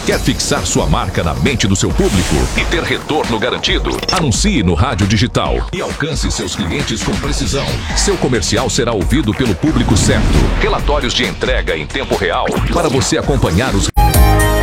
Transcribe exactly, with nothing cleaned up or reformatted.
Quer fixar sua marca na mente do seu público e ter retorno garantido? Anuncie no rádio digital e alcance seus clientes com precisão. Seu comercial será ouvido pelo público certo. Relatórios de entrega em tempo real para você acompanhar os